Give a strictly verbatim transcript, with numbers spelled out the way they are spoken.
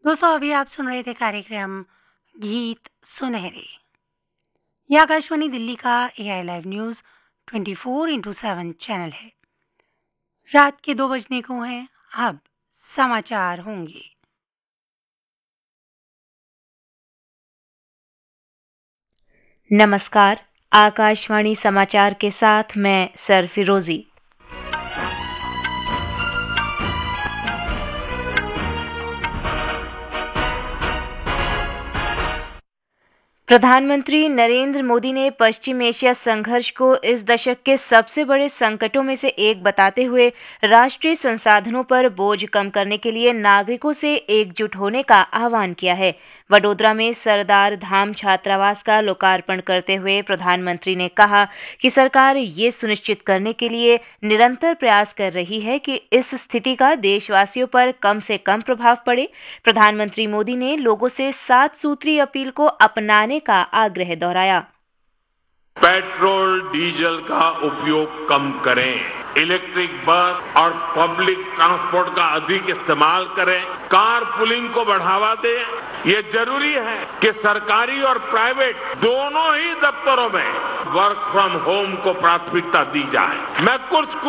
दोस्तों अभी आप सुन रहे थे कार्यक्रम गीत सुनहरे। यह आकाशवाणी दिल्ली का एआई लाइव न्यूज चौबीस इंटू सेवन चैनल है। रात के दो बजने को हैं, अब समाचार होंगे। नमस्कार, आकाशवाणी समाचार के साथ मैं सर फिरोजी। प्रधानमंत्री नरेंद्र मोदी ने पश्चिम एशिया संघर्ष को इस दशक के सबसे बड़े संकटों में से एक बताते हुए राष्ट्रीय संसाधनों पर बोझ कम करने के लिए नागरिकों से एकजुट होने का आह्वान किया है। वडोदरा में सरदार धाम छात्रावास का लोकार्पण करते हुए प्रधानमंत्री ने कहा कि सरकार ये सुनिश्चित करने के लिए निरंतर प्रयास कर रही है कि इस स्थिति का देशवासियों पर कम से कम प्रभाव पड़े। प्रधानमंत्री मोदी ने लोगों से सात सूत्री अपील को अपनाने का आग्रह दोहराया। पेट्रोल डीजल का उपयोग कम करें, इलेक्ट्रिक बस और पब्लिक ट्रांसपोर्ट का अधिक इस्तेमाल करें, कार पुलिंग को बढ़ावा दें। ये जरूरी है कि सरकारी और प्राइवेट दोनों ही दफ्तरों में वर्क फ्रॉम होम को प्राथमिकता दी जाए। मैं कुछ